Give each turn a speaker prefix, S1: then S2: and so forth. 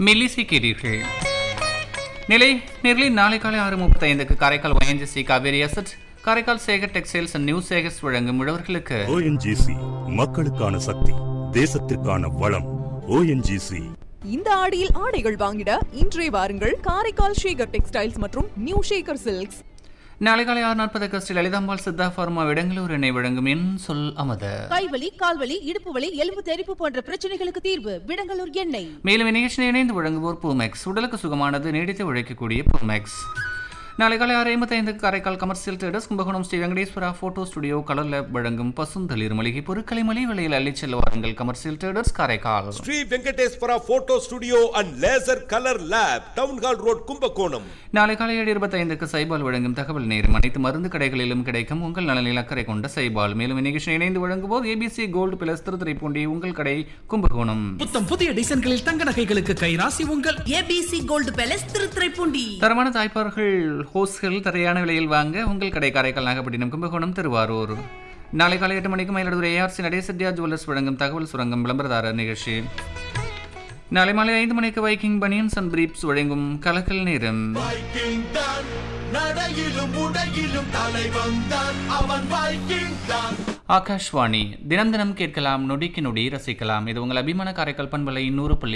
S1: மெல்லிசை கேட்டீர்கள். நேரில் நாளை காலை 6:35 Karaikal ONGC Kaveri asset, Karaikal Sekar textiles and new Sekar's வழங்கும் உழவர்களுக்கு
S2: ONGC மக்களுக்கான சக்தி, தேசத்திற்கான வளம். ONGC.
S3: இந்த ஆடியில் ஆடைகள் வாங்கிட இன்றே வாருங்கள் காரைக்கால் சேகர் டெக்ஸ்டைல்ஸ் மற்றும் நியூ சேகர் சில்க்ஸ்.
S1: நாளை காலை 6:40 ஸ்ரீ லலிதாம்பாள் சித்தா ஃபார்மா விடங்களூர் எண்ணெய் வழங்கும் என் சொல் அமத.
S4: கைவலி, கால்வலி, இடுப்பு வலி, எலும்பு தெறிப்பு போன்ற பிரச்சனைகளுக்கு தீர்வு விடங்களூர் எண்ணெய்.
S1: மேலும் நிகழ்ச்சியை இணைந்து வழங்குவோர் பூமெக்ஸ், உடலுக்கு சுகமானது, நீடித்து உழைக்கக்கூடிய பூமெக்ஸ். நாளை காலை 6:55 Karaikal commercial traders Kumbakonam Sri Venkateswara photo studio colour lab வழங்கும் பசுந்தளிர் மளிகை பொருட்களை மலிவு விலையில் அள்ளிச் செல்ல வாருங்கள். Commercial traders Karaikal.
S5: Sri Venkateswara photo studio and laser colour lab, town hall road, Kumbakonam.
S1: நாளை காலை 7:25 சைபால் வழங்கும் தகவல் நேரம். அனைத்து மருந்து கடைகளிலும் கிடைக்கும் உங்கள் நலனில் அக்கறை கொண்ட சைபால். மேலும் இந்நிகழ்ச்சியை இணைந்து வழங்குவோர் ABC கோல்டு பிளஸ் திருத்துறைப்பூண்டி, உங்கள் கடை கும்பகோணம்.
S6: புத்தம் புதிய டிசைன்களில் தங்க நகைகளுக்கு கைராசி உங்கள்
S4: ABC கோல்டு பேலஸ் திருத்துறைப்பூண்டி.
S1: தரமான தாய்ப்பார்கள் ஹோஸ்கள் தரையான விலையில் வாங்க உங்கள் கடை காரைக்கால், நாகப்பட்டினம், கும்பகோணம், திருவாரூர். நாளை காலை 8 மணிக்கு மயிலாடுதுறை ARC நடேசத்யா ஜுவல்லர்ஸ் வழங்கும் தகவல் சுரங்கம் விளம்பரதாரர் நிகழ்ச்சி. நாளை மாலை 5 மணிக்கு வைக்கிங் பனியன்ஸ் அண்ட் பிரீப்ஸ் வழங்கும் கலக்கல் நேரம். ஆகாஷ்வாணி தினம் தினம் கேட்கலாம், நொடிக்கு நொடி ரசிக்கலாம். இது உங்கள் அபிமான காரைக்கால் பண்பலை 100.